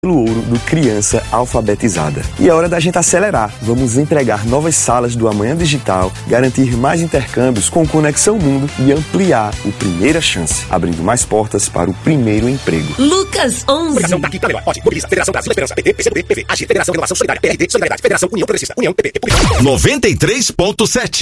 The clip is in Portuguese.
pelo ouro do Criança Alfabetizada. E é hora da gente acelerar. Vamos entregar novas salas do Amanhã Digital, garantir mais intercâmbios com Conexão Mundo e ampliar o Primeira Chance, abrindo mais portas para o primeiro emprego. Lucas 11. Federação daqui pra melhor. Pode, mobiliza. Federação Brasil, Esperança, PT, PCdoB, PV, AG, Federação Renovação Solidária, PRD, Solidariedade, Federação União Progressista, União, PP, 93.7